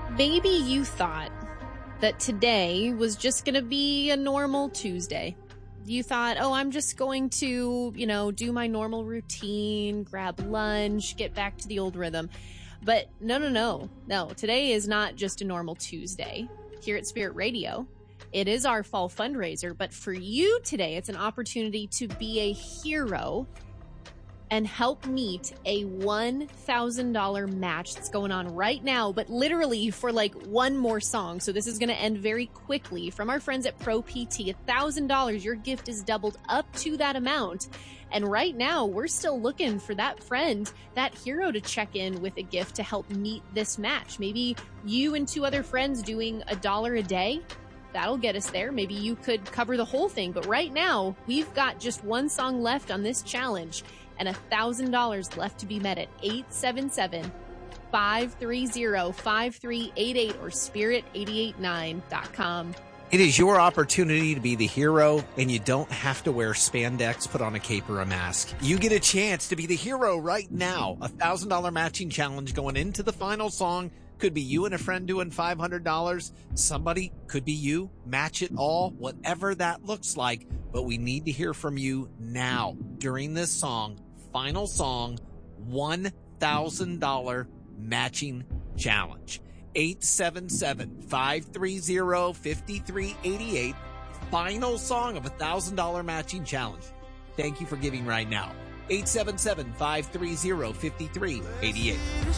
Maybe you thought that today was just going to be a normal Tuesday. You thought, oh, I'm just going to, do my normal routine, grab lunch, get back to the old rhythm. But no. Today is not just a normal Tuesday here at Spirit Radio. It is our fall fundraiser. But for you today, it's an opportunity to be a hero and help meet a $1,000 match that's going on right now, but literally for like one more song. So this is going to end very quickly from our friends at Pro PT. $1,000, your gift is doubled up to that amount. And right now, we're still looking for that friend, that hero to check in with a gift to help meet this match. Maybe you and two other friends doing $1 a day. That'll get us there. Maybe you could cover the whole thing. But right now, we've got just one song left on this challenge and $1,000 left to be met at 877-530-5388 or spirit889.com. It is your opportunity to be the hero, and you don't have to wear spandex, put on a cape or a mask. You get a chance to be the hero right now. $1,000 matching challenge going into the final song. Could be you and a friend doing $500. Somebody could be you. Match it all, whatever that looks like. But we need to hear from you now during this song. Final song, $1,000 matching challenge. 877-530-5388. Final song of $1,000 matching challenge. Thank you for giving right now. 877-530-5388.